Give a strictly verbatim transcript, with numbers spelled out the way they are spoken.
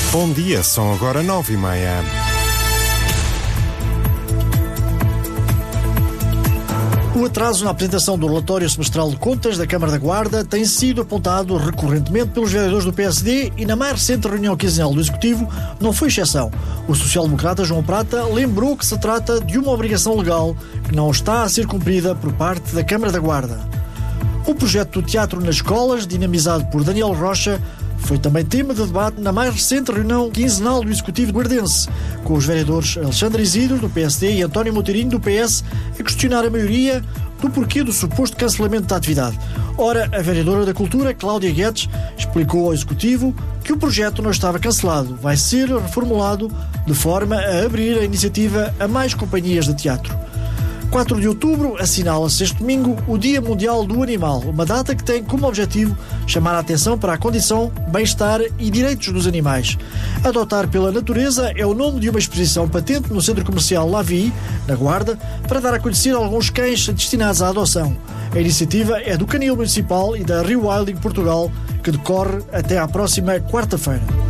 Bom dia, são agora nove e meia. O atraso na apresentação do relatório semestral de contas da Câmara da Guarda tem sido apontado recorrentemente pelos vereadores do P S D e na mais recente reunião quinzenal do Executivo não foi exceção. O social-democrata João Prata lembrou que se trata de uma obrigação legal que não está a ser cumprida por parte da Câmara da Guarda. O projeto do Teatro nas Escolas, dinamizado por Daniel Rocha, foi também tema de debate na mais recente reunião quinzenal do Executivo guardense, com os vereadores Alexandre Isidro, do P S D, e António Moteirinho, do P S, a questionar a maioria do porquê do suposto cancelamento da atividade. Ora, a vereadora da Cultura, Cláudia Guedes, explicou ao Executivo que o projeto não estava cancelado, vai ser reformulado de forma a abrir a iniciativa a mais companhias de teatro. quatro de outubro assinala-se este domingo o Dia Mundial do Animal, uma data que tem como objetivo chamar a atenção para a condição, bem-estar e direitos dos animais. Adotar pela Natureza é o nome de uma exposição patente no Centro Comercial Lavi, na Guarda, para dar a conhecer alguns cães destinados à adoção. A iniciativa é do Canil Municipal e da Rewilding Portugal, que decorre até à próxima quarta-feira.